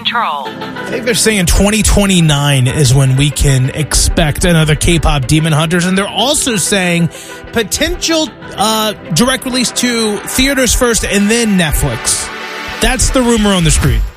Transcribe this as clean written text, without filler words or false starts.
control. I think they're saying 2029 is when we can expect another K-pop Demon Hunters, and they're also saying potential direct release to theaters first and then Netflix. That's the rumor on the street.